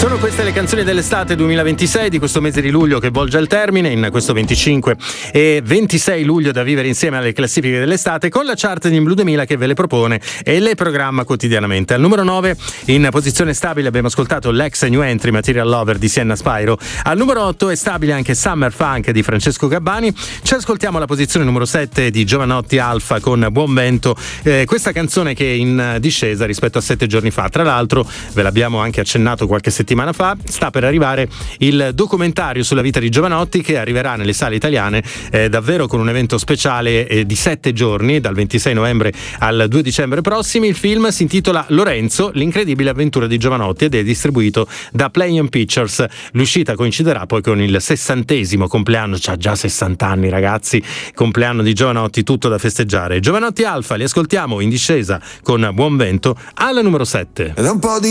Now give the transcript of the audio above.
Sono queste le canzoni dell'estate 2026 di questo mese di luglio che volge al termine, in questo 25 e 26 luglio da vivere insieme alle classifiche dell'estate, con la chart di Blue 2000 che ve le propone e le programma quotidianamente. Al numero 9 in posizione stabile abbiamo ascoltato l'ex new entry Material Lover di Sienna Spyro. Al numero 8 è stabile anche Summer Funk di Francesco Gabbani. Ci ascoltiamo la posizione numero 7 di Giovanotti Alfa con Buon Vento, questa canzone che è in discesa rispetto a 7 giorni fa. Tra l'altro ve l'abbiamo anche accennato qualche settimana fa, sta per arrivare il documentario sulla vita di Giovanotti che arriverà nelle sale italiane davvero con un evento speciale di 7 giorni, dal 26 novembre al 2 dicembre prossimi. Il film si intitola Lorenzo, l'incredibile avventura di Giovanotti ed è distribuito da Play Pictures. L'uscita coinciderà poi con il 60° compleanno, c'ha già 60 anni ragazzi, compleanno di Giovanotti, tutto da festeggiare. Giovanotti Alfa, li ascoltiamo in discesa con Buon Vento alla numero 7. Da un po' di